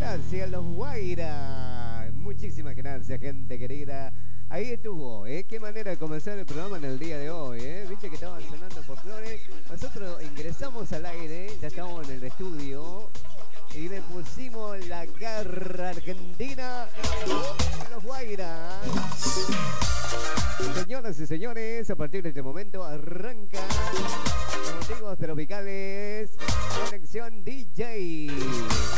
Gracias, los Guaira. Muchísimas gracias, gente querida. Ahí estuvo, ¿eh? Qué manera de comenzar el programa en el día de hoy, ¿eh? Viste que estaban sonando folclore. Nosotros ingresamos al aire, ya estamos en el estudio y le pusimos la garra argentina a los Guaira. Señoras y señores, a partir de este momento arranca Motivos Tropicales, Conexión DJ.